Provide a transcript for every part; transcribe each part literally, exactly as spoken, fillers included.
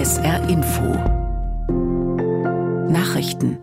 S R Info Nachrichten.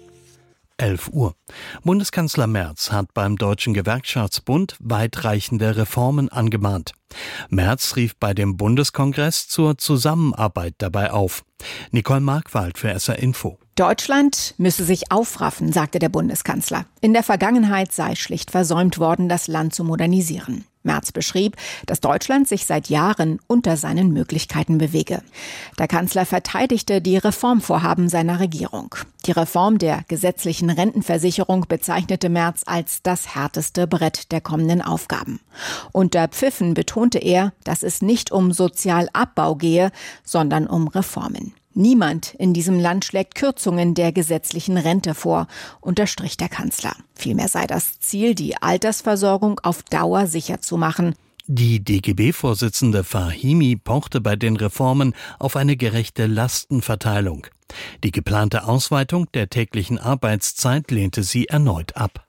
elf Uhr. Bundeskanzler Merz hat beim Deutschen Gewerkschaftsbund weitreichende Reformen angemahnt. Merz rief bei dem Bundeskongress zur Zusammenarbeit dabei auf. Nicole Markwald für S R Info. Deutschland müsse sich aufraffen, sagte der Bundeskanzler. In der Vergangenheit sei schlicht versäumt worden, das Land zu modernisieren. Merz beschrieb, dass Deutschland sich seit Jahren unter seinen Möglichkeiten bewege. Der Kanzler verteidigte die Reformvorhaben seiner Regierung. Die Reform der gesetzlichen Rentenversicherung bezeichnete Merz als das härteste Brett der kommenden Aufgaben. Unter Pfiffen betonte er, dass es nicht um Sozialabbau gehe, sondern um Reformen. Niemand in diesem Land schlägt Kürzungen der gesetzlichen Rente vor, unterstrich der Kanzler. Vielmehr sei das Ziel, die Altersversorgung auf Dauer sicher zu machen. Die D G B-Vorsitzende Fahimi pochte bei den Reformen auf eine gerechte Lastenverteilung. Die geplante Ausweitung der täglichen Arbeitszeit lehnte sie erneut ab.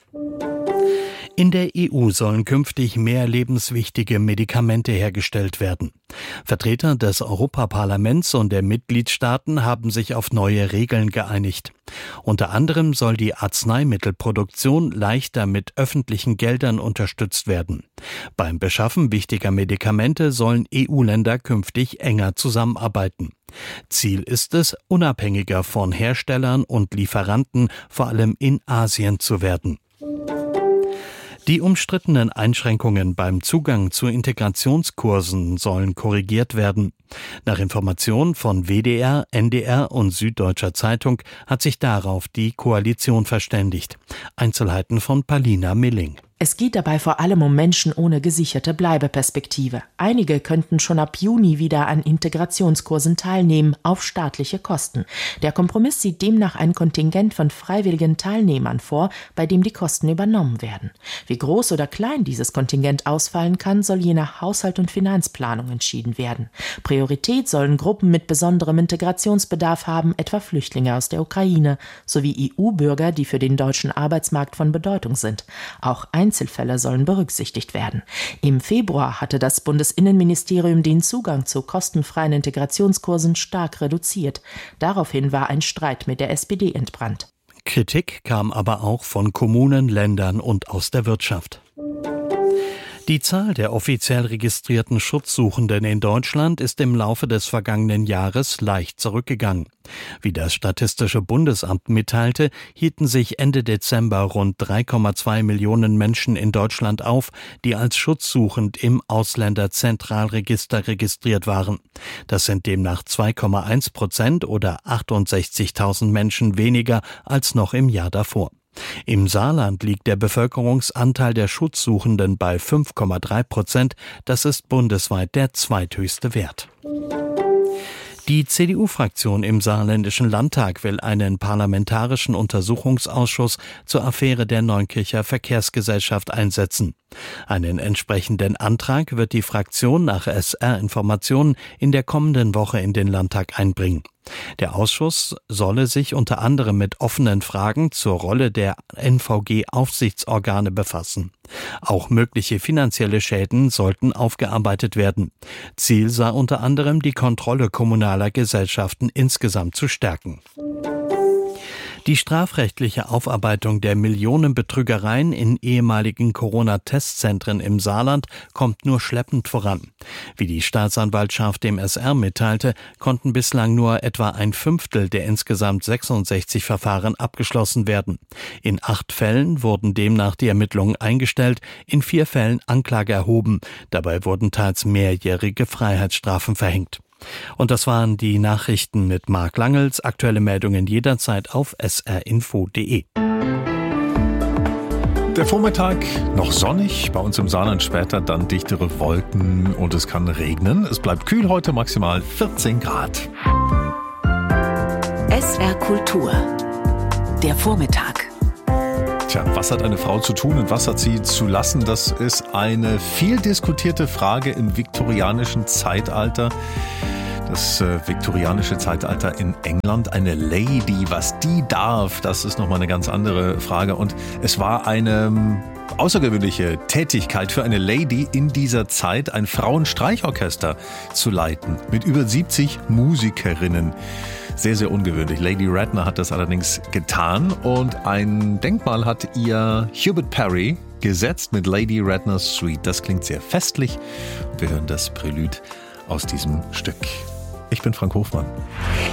In der E U sollen künftig mehr lebenswichtige Medikamente hergestellt werden. Vertreter des Europaparlaments und der Mitgliedstaaten haben sich auf neue Regeln geeinigt. Unter anderem soll die Arzneimittelproduktion leichter mit öffentlichen Geldern unterstützt werden. Beim Beschaffen wichtiger Medikamente sollen E U-Länder künftig enger zusammenarbeiten. Ziel ist es, unabhängiger von Herstellern und Lieferanten, vor allem in Asien, zu werden. Die umstrittenen Einschränkungen beim Zugang zu Integrationskursen sollen korrigiert werden. Nach Informationen von W D R, N D R und Süddeutscher Zeitung hat sich darauf die Koalition verständigt. Einzelheiten von Palina Milling. Es geht dabei vor allem um Menschen ohne gesicherte Bleibeperspektive. Einige könnten schon ab Juni wieder an Integrationskursen teilnehmen, auf staatliche Kosten. Der Kompromiss sieht demnach ein Kontingent von freiwilligen Teilnehmern vor, bei dem die Kosten übernommen werden. Wie groß oder klein dieses Kontingent ausfallen kann, soll je nach Haushalt- und Finanzplanung entschieden werden. Priorität sollen Gruppen mit besonderem Integrationsbedarf haben, etwa Flüchtlinge aus der Ukraine, sowie E U-Bürger, die für den deutschen Arbeitsmarkt von Bedeutung sind. Auch Einzelfälle sollen berücksichtigt werden. Im Februar hatte das Bundesinnenministerium den Zugang zu kostenfreien Integrationskursen stark reduziert. Daraufhin war ein Streit mit der S P D entbrannt. Kritik kam aber auch von Kommunen, Ländern und aus der Wirtschaft. Die Zahl der offiziell registrierten Schutzsuchenden in Deutschland ist im Laufe des vergangenen Jahres leicht zurückgegangen. Wie das Statistische Bundesamt mitteilte, hielten sich Ende Dezember rund drei Komma zwei Millionen Menschen in Deutschland auf, die als schutzsuchend im Ausländerzentralregister registriert waren. Das sind demnach zwei Komma eins Prozent oder achtundsechzigtausend Menschen weniger als noch im Jahr davor. Im Saarland liegt der Bevölkerungsanteil der Schutzsuchenden bei fünf Komma drei Prozent. Das ist bundesweit der zweithöchste Wert. Die C D U-Fraktion im Saarländischen Landtag will einen parlamentarischen Untersuchungsausschuss zur Affäre der Neunkircher Verkehrsgesellschaft einsetzen. Einen entsprechenden Antrag wird die Fraktion nach S R-Informationen in der kommenden Woche in den Landtag einbringen. Der Ausschuss solle sich unter anderem mit offenen Fragen zur Rolle der N V G-Aufsichtsorgane befassen. Auch mögliche finanzielle Schäden sollten aufgearbeitet werden. Ziel sei unter anderem, die Kontrolle kommunaler Gesellschaften insgesamt zu stärken. Die strafrechtliche Aufarbeitung der Millionenbetrügereien in ehemaligen Corona-Testzentren im Saarland kommt nur schleppend voran. Wie die Staatsanwaltschaft dem S R mitteilte, konnten bislang nur etwa ein Fünftel der insgesamt sechsundsechzig Verfahren abgeschlossen werden. In acht Fällen wurden demnach die Ermittlungen eingestellt, in vier Fällen Anklage erhoben. Dabei wurden teils mehrjährige Freiheitsstrafen verhängt. Und das waren die Nachrichten mit Marc Langels. Aktuelle Meldungen jederzeit auf s r info punkt d e. Der Vormittag noch sonnig, bei uns im Saarland später dann dichtere Wolken und es kann regnen. Es bleibt kühl heute, maximal vierzehn Grad. S R Kultur. Der Vormittag. Tja, was hat eine Frau zu tun und was hat sie zu lassen? Das ist eine viel diskutierte Frage im viktorianischen Zeitalter. Das äh, viktorianische Zeitalter in England. Eine Lady, was die darf, das ist nochmal eine ganz andere Frage. Und es war eine ähm, außergewöhnliche Tätigkeit für eine Lady in dieser Zeit, ein Frauenstreichorchester zu leiten. Mit über siebzig Musikerinnen. Sehr, sehr ungewöhnlich. Lady Radner hat das allerdings getan. Und ein Denkmal hat ihr Hubert Parry gesetzt mit Lady Radner's Suite. Das klingt sehr festlich. Wir hören das Prälude aus diesem Stück. Ich bin Frank Hofmann.